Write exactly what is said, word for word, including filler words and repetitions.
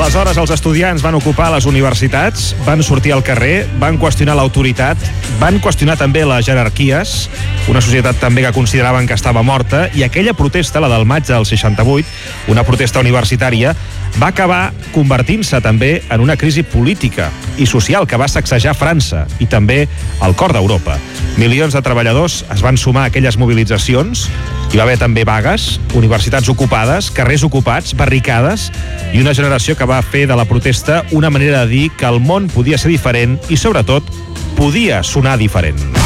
Aleshores, els estudiants van ocupar les universitats, van sortir al carrer, van qüestionar l'autoritat, van qüestionar també les jerarquies, una societat també que consideraven que estava morta, i aquella protesta, la del maig del seixanta-vuit, una protesta universitària, va acabar convertint-se també en una crisi política i social que va sacsejar França i també el cor d'Europa. Milions de treballadors es van sumar a aquelles mobilitzacions, hi va haver també vagues, universitats ocupades, carrers ocupats, barricades, i una generació que va fer de la protesta una manera de dir que el món podia ser diferent i, sobretot, podia sonar diferent.